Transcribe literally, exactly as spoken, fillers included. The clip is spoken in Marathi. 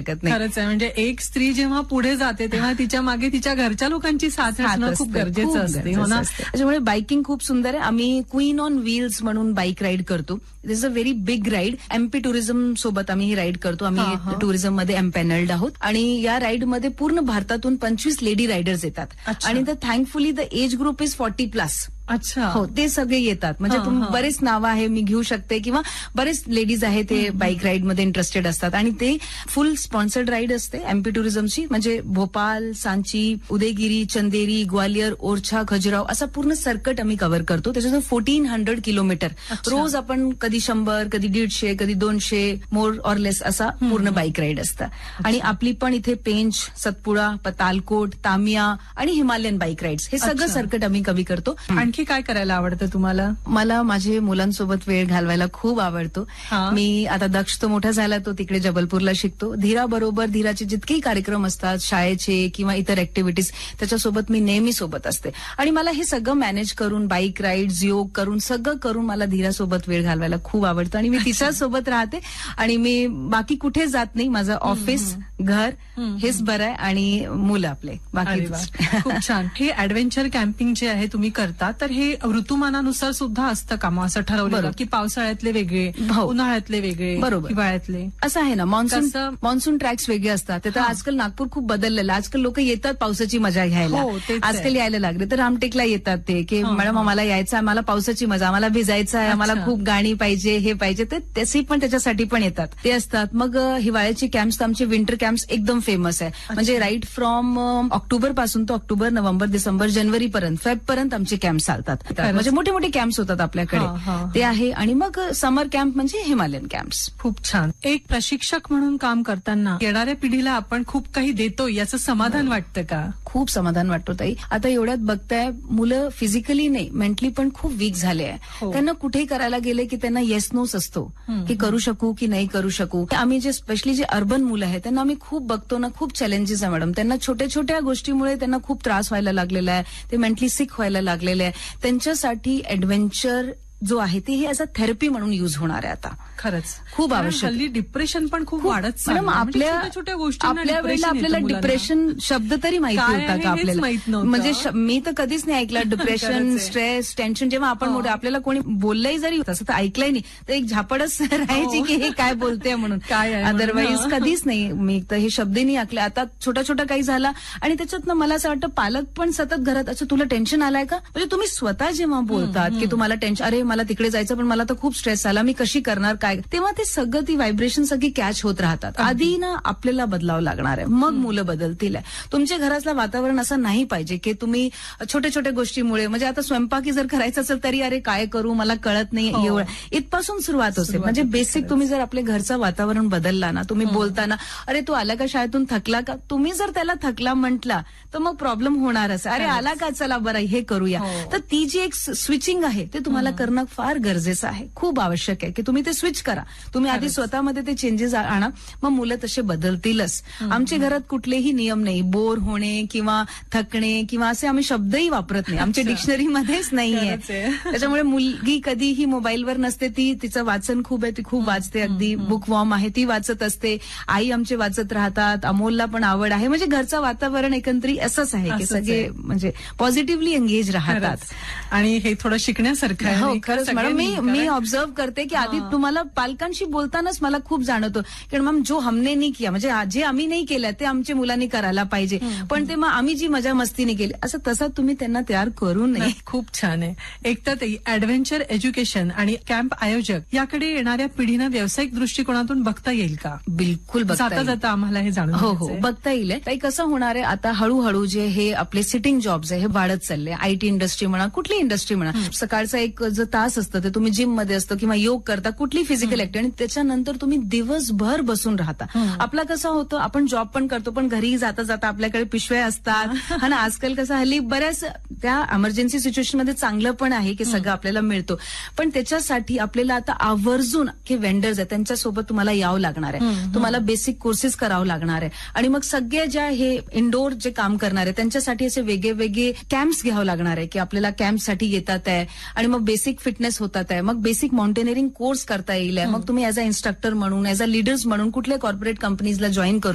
शकत नाही. खरंच आहे. म्हणजे एक स्त्री जेव्हा पुढे जाते तेव्हा तिच्या मागे तिच्या घरच्या लोकांची साथ असणं खूप गरजेचं असते. हो ना. त्याच्यामुळे बाईकिंग खूप सुंदर आहे. आम्ही क्वीन ऑन व्हील्स म्हणून बाईक राईड करतो. दिस is a very big ride. MP tourism सोबत आम्ही ही राईड करतो. आम्ही टुरिझम मध्ये एम्पॅनल्ड आहोत आणि या राईड मध्ये पूर्ण भारतातून पंचवीस लेडी रायडर्स येतात आणि the thankfully the age group is forty plus. अच्छा. हो, ते सगळे येतात. म्हणजे तुम्ही बरेच नावं आहे मी घेऊ शकते किंवा बरेच लेडीज आहे ते बाईक राईड मध्ये इंटरेस्टेड असतात आणि ते फुल स्पॉन्सर्ड राईड असते एमपी टुरिझमची. म्हणजे भोपाळ, सांची, उदयगिरी, चंदेरी, ग्वालियर, ओरछा, खजुराव असा पूर्ण सर्कट आम्ही कव्हर करतो. त्याच्यातून फोर्टीन हंड्रेड किलोमीटर रोज आपण कधी शंभर कधी दीडशे कधी दोनशे मोर ऑर लेस असा पूर्ण बाईक राईड असतं. आणि आपली पण इथे पेंच, सतपुडा, तालकोट, तामिया आणि हिमालयन बाईक राईड्स हे सगळं सर्कट आम्ही कव्हर करतो. आणखी काय करायला आवडतं तुम्हाला? मला माझे मुलांसोबत वेळ घालवायला खूप आवडतो. मी आता दक्ष तो मोठा झाला, तो तिकडे जबलपूरला शिकतो. धीरा बरोबर धीराचे जितकेही कार्यक्रम असतात शाळेचे किंवा इतर ऍक्टिव्हिटीज त्याच्यासोबत मी नेहमी सोबत असते. आणि मला हे सगळं मॅनेज करून बाईक राईड्स, योग करून सगळं करून मला धीरासोबत वेळ घालवायला खूप आवडतं आणि मी तिच्यासोबत राहते. आणि मी बाकी कुठे जात नाही. माझं ऑफिस, घर हेच बरं आहे आणि मुलं आपले बाकी. खूप छान. हे ऍडव्हेंचर कॅम्पिंग जे आहे तुम्ही करता तर हे ऋतुमानानुसार सुद्धा असतं का मग असं ठरवलं की पावसाळ्यातले वेगळे, उन्हाळ्यातले वेगळे, बरोबर हिवाळ्यातले असं आहे ना. मान्सून मान्सून ट्रॅक्स वेगळे असतात. तर आजकाल नागपूर खूप बदललेलं. आजकाल लोक येतात पावसाची मजा घ्यायला. आजकाल यायला लागले तर रामटेकला येतात ते की मॅडम आम्हाला यायचं आहे, आम्हाला पावसाची मजा, आम्हाला भिजायचं आहे, आम्हाला खूप गाणी पाहिजे, हे पाहिजे. तर त्याची पण त्याच्यासाठी पण येतात ते असतात. मग हिवाळ्याची कॅम्प्स आमचे विंटर कॅम्प्स एकदम फेमस आहे. म्हणजे राईट फ्रॉम ऑक्टोबर पासून तो ऑक्टोबर, नोव्हेंबर, डिसेंबर, जानेवारी पर्यंत फेब पर्यंत आमचे कॅम्प चालतात. म्हणजे मोठे मोठे कॅम्प्स होतात आपल्याकडे ते आहे. आणि मग समर कॅम्प म्हणजे हिमालयन कॅम्प्स. खूप छान. एक प्रशिक्षक म्हणून काम करताना येणाऱ्या पिढीला आपण खूप काही देतो याचं समाधान वाटतं का? खूप समाधान वाटतो ताई. आता एवढ्यात बघताय मुलं फिजिकली नाही मेंटली पण खूप वीक झाले आहे. त्यांना कुठेही करायला गेले की त्यांना येस नोच असतो की करू शकू की नाही करू शकू. आम्ही जे स्पेशली जे अर्बन मुलं आहेत त्यांना आम्ही खूप बघतो ना, खूप चॅलेंजेस आहे मॅडम. त्यांना छोट्या छोट्या गोष्टीमुळे त्यांना खूप त्रास व्हायला लागलेला आहे. ते मेंटली सिक व्हायला लागलेले आहे. त्यांच्यासाठी ऍडव्हेंचर जो आहे ते ऍज अ थेरपी म्हणून युज होणार आहे आता. खरंच खूप आवश्यक. हल्ली डिप्रेशन पण खूप वाढत चाललंय. मॅडम आपल्या छोट्या गोष्टी आपल्या वेळेला आपल्याला डिप्रेशन शब्द तरी माहिती होता का आपल्याला? म्हणजे मी तर कधीच नाही ऐकलं डिप्रेशन, स्ट्रेस, टेन्शन. जेव्हा आपण मोठे आपल्याला कोणी बोललंही जरी तसं तर ऐकलंय नाही तर एक झापडच राहायची की हे काय बोलते म्हणून. काय अदरवाईज कधीच नाही मी तर हे शब्दही नाही ऐकले. आता छोटा छोटा काही झाला आणि त्याच्यात मला असं वाटतं पालक पण सतत घरात अच्छा तुला टेन्शन आलाय का? म्हणजे तुम्ही स्वतः जेव्हा बोलतात की तुम्हाला टेन्शन, अरे मला तिकडे जायचं पण मला तर खूप स्ट्रेस आला, मी कशी करणार काय, तेव्हा ते सगळं ती व्हायब्रेशन सगळी कॅच होत राहतात. आधी ना आपल्याला बदलावं लागणार आहे, मग मुलं बदलतील. तुमच्या घरातलं वातावरण असं नाही पाहिजे की तुम्ही छोट्या छोट्या गोष्टीमुळे म्हणजे आता स्वयंपाकी जर करायचं असेल तरी अरे काय करू मला कळत नाही एवढं इथपासून सुरुवात होते. म्हणजे बेसिक तुम्ही जर आपल्या घरचं वातावरण बदलला ना, तुम्ही बोलताना अरे तू आला का शाळेतून थकला का, तुम्ही जर त्याला थकला म्हटला तर मग प्रॉब्लेम होणारच. अरे आला का चला बरं हे करूया. तर ती जी एक स्विचिंग आहे ते तुम्हाला करणं फार गरजेचं आहे, खूप आवश्यक आहे की तुम्ही ते स्विच करा. तुम्ही आधी स्वतःमध्ये ते चेंजेस आणा, मग मुलं तसे बदलतीलच. आमच्या घरात कुठलेही नियम नाही, बोर होणे किंवा थकणे किंवा असे आम्ही शब्दही वापरत नाही, आमच्या डिक्शनरीमध्येच नाहीये. त्याच्यामुळे मुलगी कधीही मोबाईलवर नसते, ती तिचं वाचन खूप आहे, ती खूप वाचते, अगदी बुक वॉर्म आहे, ती वाचत असते. आई आमचे वाचत राहतात, अमोलला पण आवड आहे. म्हणजे घरचं वातावरण एकंदरीत असंच आहे की सगळे म्हणजे पॉझिटिव्हली एंगेज राहतात. आणि हे थोडं शिकण्यासारखं आहे. हो खरंच मॅडम. मी मी ऑब्झर्व करते की आधी तुम्हाला पालकांशी बोलतानाच मला खूप जाणवतो की मॅम जो हमने नाही किया म्हणजे जे आम्ही नाही केलं ते आमच्या मुलांनी करायला पाहिजे, पण ते मग आम्ही जी मजा मस्तीने केली असं तसं तुम्ही त्यांना तयार करू नये. खूप छान आहे. एकतर ते ऍडव्हेंचर एज्युकेशन आणि कॅम्प आयोजक याकडे येणाऱ्या पिढीनं व्यावसायिक दृष्टिकोनातून बघता येईल का? बिलकुल जाता जाता आम्हाला हे जाणून हो हो बघता येईल. काही कसं होणार आहे आता हळूहळू जे हे आपले सिटिंग जॉब्स आहे हे वाढत चालले. आयटी इंडस्ट्री म्हणा, कुठली इंडस्ट्री म्हणा, सकाळचा एक जो तास असतं ते तुम्ही जिम मध्ये असतो किंवा योग करता, कुठली फिजिकल ऍक्टिव्हिटी, आणि त्याच्यानंतर तुम्ही दिवसभर बसून राहता. आपला कसं होतं आपण जॉब पण करतो पण घरी जाता जाता आपल्याकडे पिशव्या असतात. हा ना, आजकाल कसं हल्ली बऱ्याच त्या इमर्जन्सी सिच्युएशन मध्ये चांगलं पण आहे की सगळं आपल्याला मिळतो, पण त्याच्यासाठी आपल्याला आता आवर्जून हे वेंडर्स आहेत त्यांच्यासोबत तुम्हाला यावं लागणार आहे. तुम्हाला बेसिक कोर्सेस करावं लागणार आहे. आणि मग सगळे ज्या हे इंडोर जे काम करणार आहे त्यांच्यासाठी असे वेगळे वेगळे कॅम्प्स घ्यावं लागणार आहे की आपल्याला कॅम्पसाठी येतात आहे आणि मग बेसिक फिटनेस होतात आहे, मग बेसिक माउंटेनिअरिंग कोर्स करता येईल. मग तुम्ही ऍज अ इन्स्ट्रक्टर म्हणून, ऍज अ लीडर्स म्हणून कुठल्या कॉर्पोरेट कंपनीजला जॉईन करू